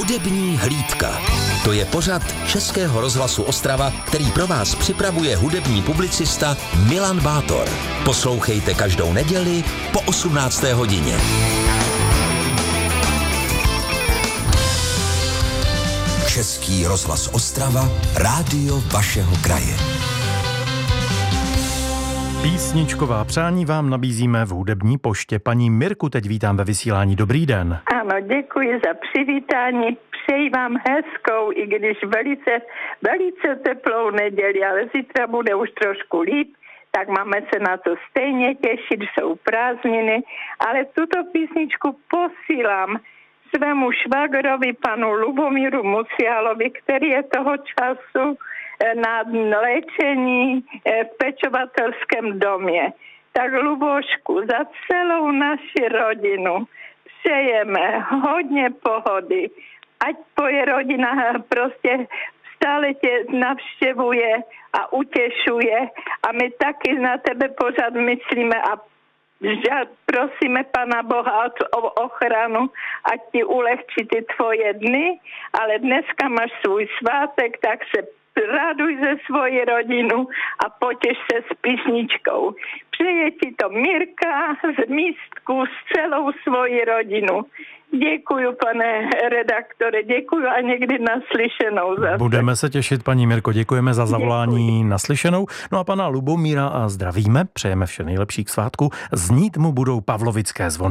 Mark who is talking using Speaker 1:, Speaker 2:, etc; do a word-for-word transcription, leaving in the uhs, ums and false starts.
Speaker 1: Hudební hlídka. To je pořad Českého rozhlasu Ostrava, který pro vás připravuje hudební publicista Milan Bátor. Poslouchejte každou neděli po osmnácté hodině. Český rozhlas Ostrava, rádio vašeho kraje.
Speaker 2: Písničková přání vám nabízíme v hudební poště. Paní Mirku teď vítám ve vysílání. Dobrý den.
Speaker 3: Ano, děkuji za přivítání. Přeji vám hezkou, i když velice, velice teplou neděli, ale zítra bude už trošku líp, tak máme se na to stejně těšit, jsou prázdniny, ale tuto písničku posílám svému švagrovi, panu Lubomíru Musialovi, který je toho času na léčení v pečovatelském domě. Tak Lubošku, za celou naši rodinu přejeme hodně pohody, ať tvoje rodina prostě stále tě navštěvuje a utěšuje a my taky na tebe pořád myslíme a prosíme Pana Boha o ochranu, ať ti ulehčí ty tvoje dny, ale dneska máš svůj svátek, tak se raduj ze svoji rodinu a potěš se s písničkou. Přeje ti to Mirka z Místku s celou svoji rodinu. Děkuju, pane redaktore, děkuju a někdy naslyšenou zase.
Speaker 2: Budeme se těšit, paní Mirko, děkujeme za zavolání. Děkuji. Naslyšenou. No a pana Lubomíra a zdravíme, přejeme vše nejlepší k svátku. Znít mu budou pavlovické zvony.